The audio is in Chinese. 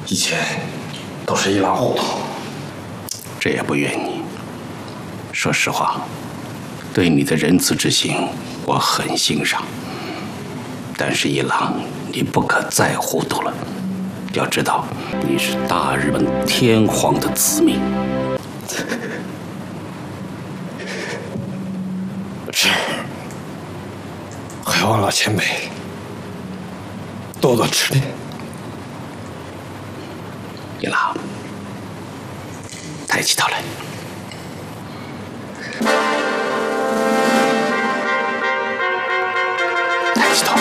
以前都是一拉糊涂。 这也不怨你。说实话，对你的仁慈之心我很欣赏。但是一郎，你不可再糊涂了。要知道，你是大日本天皇的子民。 是。还望老前辈多多指点。 一郎，抬起头来。抬起头。